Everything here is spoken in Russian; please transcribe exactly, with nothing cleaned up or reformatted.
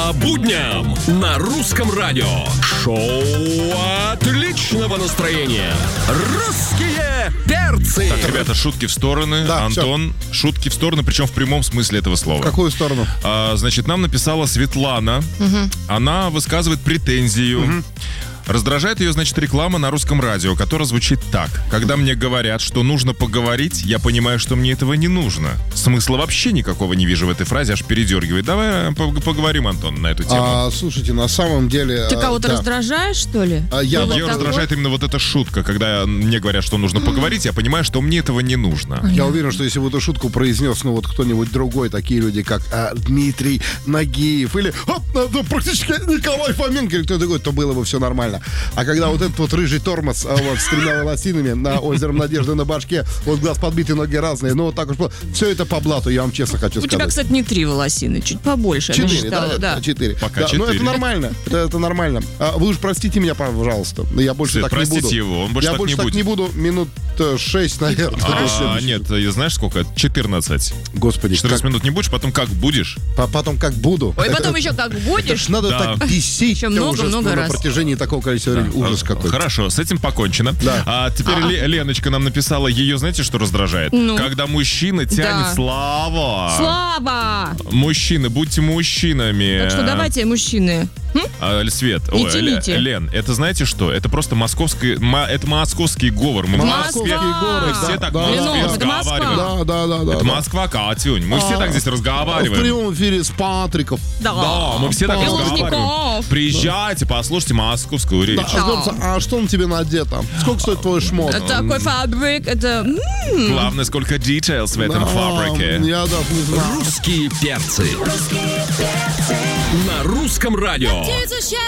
По будням на русском радио. Шоу отличного настроения. Русские перцы. Так, ребята, шутки в стороны. Да, Антон, всё. Шутки в стороны, причем в прямом смысле этого слова. В какую сторону? А, значит, нам написала Светлана. Угу. Она высказывает претензию. Угу. Раздражает ее, значит, реклама на русском радио, которая звучит так. Когда мне говорят, что нужно поговорить, я понимаю, что мне этого не нужно. Смысла вообще никакого не вижу в этой фразе, аж передергивает. Давай поговорим, Антон, на эту тему. А, слушайте, на самом деле... Ты кого-то да. раздражаешь, что ли? А, я... Ее раздражает именно вот эта шутка. Когда мне говорят, что нужно поговорить, я понимаю, что мне этого не нужно. Я уверен, что если бы эту шутку произнес, ну, вот кто-нибудь другой, такие люди, как а, Дмитрий Нагиев или а, да, практически Николай Фоменко или кто-то другой, то было бы все нормально. А когда вот этот вот рыжий тормоз а, вот, с тремя волосинами на озером Надежды на башке, вот глаз подбитый, ноги разные, ну, вот так уж, все это по блату, я вам честно хочу У сказать. тебя, кстати, не три волосины, чуть побольше. я Четыре, да, насчитала, да, четыре. Пока да, четыре. Ну, это нормально, это, это нормально. А, вы уж простите меня, пожалуйста, я больше Свет, так не буду. простите его, он больше я так больше не так будет. не буду минут шесть, наверное. А, нет, знаешь сколько? четырнадцать. Господи, четырнадцать как- минут не будешь, потом как будешь? по- потом как буду. Ой, Это- потом еще как это будешь. ж надо Да. так бесить Еще много, уже много на раз. протяжении такого количества времени. Ужас какой. Хорошо, с этим покончено. Да. А теперь Ле- Леночка нам написала, ее знаете, что раздражает? Ну? Когда мужчина тянет Да. слава. Слава! Мужчины, будьте мужчинами. Так что давайте, мужчины. М? А, Свет, Не ой, тяните. Ле- Лен, это знаете что? Это просто московский, ма- это московский говор. Мы в Москве, Москва! мы все так в Да, Москве Ленов, это Москва. разговариваем. Да, да, да, да. Это да. Москва, Катюнь. Мы все А, так здесь В разговариваем. прямом эфире с Патриков. Да, мы все так И разговариваем. Лужников. Приезжайте, послушайте московскую речь. Да, а, Гомца, а что на тебе надето? Сколько стоит твой шмот? Такой фабрик, это... м, Главное, сколько details в этом А, фабрике. Я даже не знаю. Русские перцы. На русском радио.